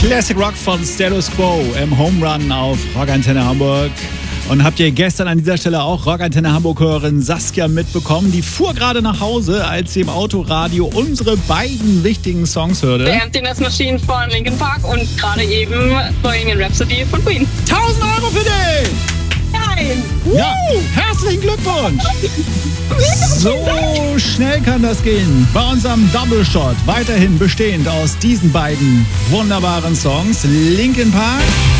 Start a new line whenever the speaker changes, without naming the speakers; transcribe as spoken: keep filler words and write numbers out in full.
Classic Rock von Status Quo im Home Run auf Rockantenne Hamburg. Und habt ihr gestern an dieser Stelle auch Rockantenne Hamburg-Hörerin Saskia mitbekommen? Die fuhr gerade nach Hause, als sie im Autoradio unsere beiden wichtigen Songs hörte.
The Emptiness Machine von Linkin Park und gerade eben Bohemian Rhapsody von Queen.
tausend Euro für dich!
Nein!
Ja, herzlichen Glückwunsch! So schnell kann das gehen. Bei unserem Double Shot, weiterhin bestehend aus diesen beiden wunderbaren Songs. Linkin Park